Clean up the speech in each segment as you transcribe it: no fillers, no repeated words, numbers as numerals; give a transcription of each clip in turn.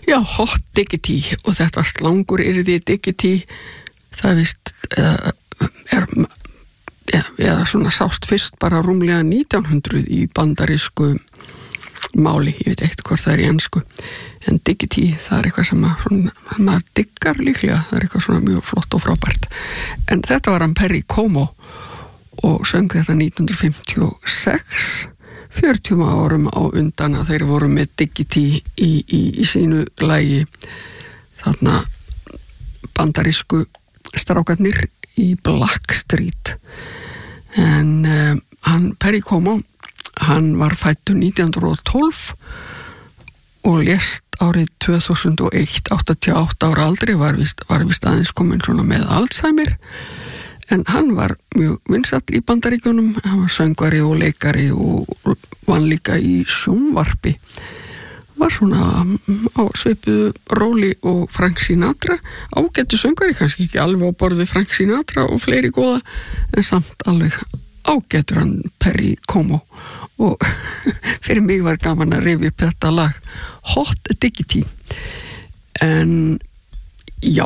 Já, Hot Diggity og þetta slangur yrði Diggity það vist eða svona sást fyrst bara rúmlega 1900 í bandarísku máli, ég veit ekkert hvort það í ensku en Diggity, það eitthvað sem maður diggar líklega, það eitthvað svona mjög flott og frábært en þetta var hann Perry Como og söng þetta 1956 40 árum á undan að þeir voru með Diggity í sínu lagi þarna bandarísku strákarnir í Blackstreet en hann Perry Como hann var fæddur 1912 og lést árið 2001 88 ára aldri var vist aðeins komin svona með Alzheimer en hann var mjög vinsæll í Bandaríkjunum hann var söngvari og leikari og vann líka í sjónvarpi var svona á svipuðu róli og Frank Sinatra ágættu söngvari, kannski ekki alveg á borð við Frank Sinatra og fleiri góða en samt alveg ágættur hann Perry Como og fyrir mig var gaman að rifja upp þetta lag Hot Diggity en já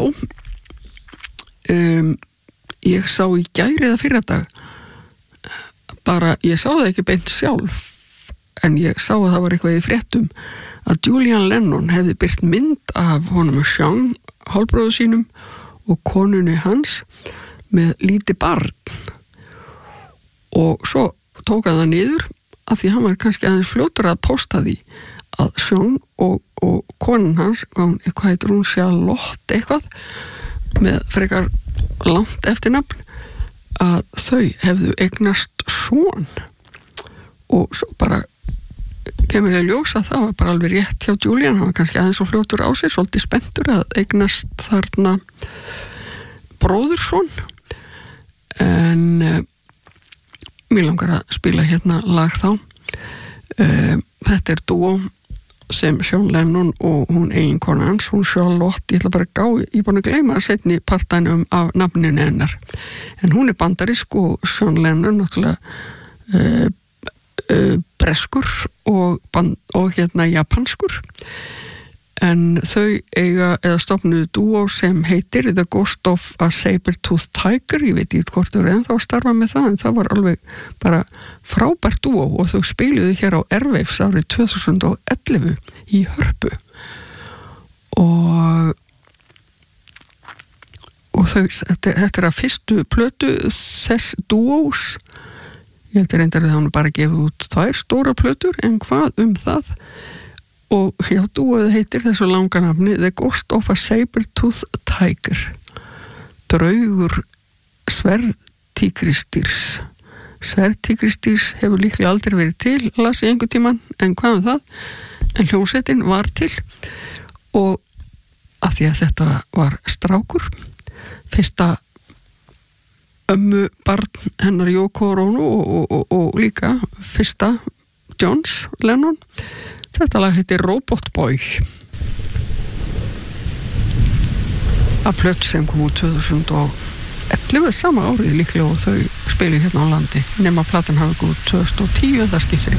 ég sá í gær eða fyrradag bara, ég sá það ekki beint sjálf en ég sá að það var eitthvað í fréttum að Julian Lennon hefði birt mynd af honum og Sean, hálfbróður sínum og konunni hans með lítið barn og svo tók hann það niður af því hann var kannski aðeins fljótur að posta því að Sean og konan hans, hvað heitir hún Charlotte eitthvað með frekar langt eftirnafn að þau hefðu eignast son og svo bara kemur ég að ljósa að það var bara alveg rétt hjá Julian, hann var kannski aðeins og fljótur á sig svolítið spenntur að eignast þarna bróðurson en mér langar að spila hérna lag þá þetta dúó sem Sean Lennon og hún eiginkona hans, hún Charlotte, ég ætla bara ég er búin að gleyma seinni partænum af nafninu hennar en hún bandarísk og Sean Lennon náttúrulega breskur og hérna japanskur en þau eiga eða stofnuðu dúó sem heitir The Ghost of a Saber-Toothed Tiger ég veit ekki hvort þau eru ennþá að starfa með það en það var alveg bara frábært dúó og þau spiluðu hér á Airwaves árið 2011 í Hörpu og þau, þetta að fyrstu plötu þess dúós ég heldur reyndar að hann bara gefið út 2 stóra plötur en hvað það og hjá dúóið heitir þessu langa nafni The Ghost of a Saber-Toothed Tiger draugur sverðtígristýrs hefur líklega aldrei verið til las ég einhvern tímann en hvað það en hljómsveitin var til og af því að þetta var strákur fyrsta ömmu barn hennar Yoko Ono og líka fyrsta Johns Lennon þetta lag heitir Robot Boy að plötu sem kom út 2011 sama árið líklega og þau spilu hérna á landi nema platan hafi góð 2010 það skiptir